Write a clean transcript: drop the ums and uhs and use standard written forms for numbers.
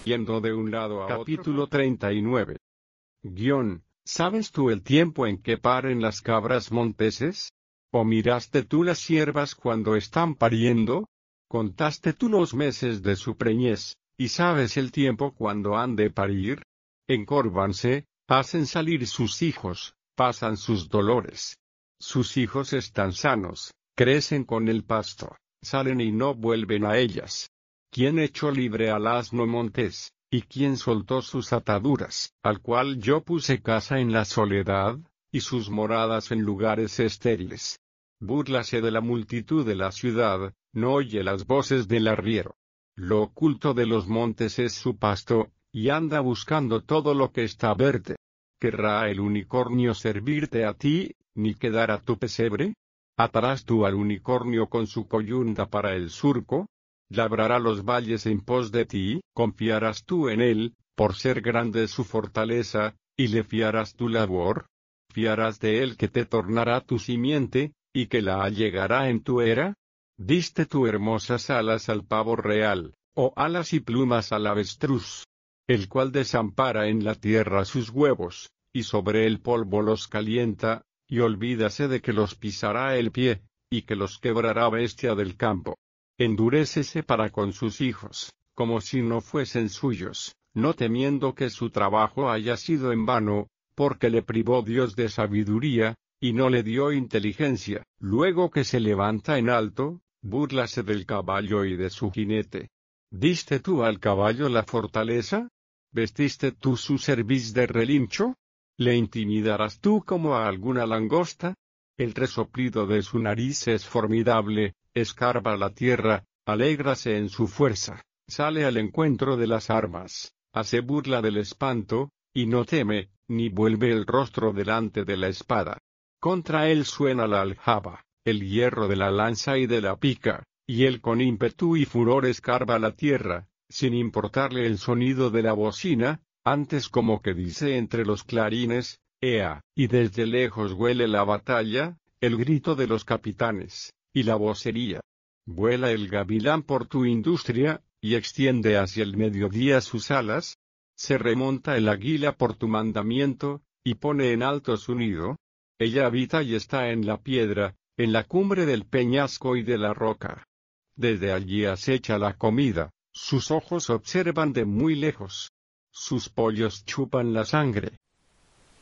yendo de un lado a otro. Capítulo 39. ¿Sabes tú el tiempo en que paren las cabras monteses? ¿O miraste tú las ciervas cuando están pariendo? ¿Contaste tú los meses de su preñez, y sabes el tiempo cuando han de parir? Encórvanse, hacen salir sus hijos, pasan sus dolores. Sus hijos están sanos, crecen con el pasto, salen y no vuelven a ellas. ¿Quién echó libre al asno montés, y quién soltó sus ataduras, al cual yo puse casa en la soledad, y sus moradas en lugares estériles? Búrlase de la multitud de la ciudad, no oye las voces del arriero. Lo oculto de los montes es su pasto, y anda buscando todo lo que está verde. ¿Querrá el unicornio servirte a ti, ni quedar a tu pesebre? ¿Atarás tú al unicornio con su coyunda para el surco? ¿Labrará los valles en pos de ti? ¿Confiarás tú en él, por ser grande su fortaleza, y le fiarás tu labor? ¿Fiarás de él que te tornará tu simiente, y que la allegará en tu era? ¿Diste tú hermosas alas al pavo real, o alas y plumas al avestruz? El cual desampara en la tierra sus huevos, y sobre el polvo los calienta, y olvídase de que los pisará el pie, y que los quebrará bestia del campo. Endurécese para con sus hijos, como si no fuesen suyos, no temiendo que su trabajo haya sido en vano, porque le privó Dios de sabiduría, y no le dio inteligencia. Luego que se levanta en alto, búrlase del caballo y de su jinete. ¿Diste tú al caballo la fortaleza? ¿Vestiste tú su cerviz de relincho? ¿Le intimidarás tú como a alguna langosta? El resoplido de su nariz es formidable, escarba la tierra, alégrase en su fuerza, sale al encuentro de las armas, hace burla del espanto, y no teme, ni vuelve el rostro delante de la espada. Contra él suena la aljaba, el hierro de la lanza y de la pica, y él con ímpetu y furor escarba la tierra, sin importarle el sonido de la bocina, antes como que dice entre los clarines, ¡Ea! Y desde lejos huele la batalla, el grito de los capitanes, y la vocería. Vuela el gavilán por tu industria, y extiende hacia el mediodía sus alas. Se remonta el águila por tu mandamiento, y pone en alto su nido. Ella habita y está en la piedra, en la cumbre del peñasco y de la roca. Desde allí acecha la comida, sus ojos observan de muy lejos. Sus pollos chupan la sangre,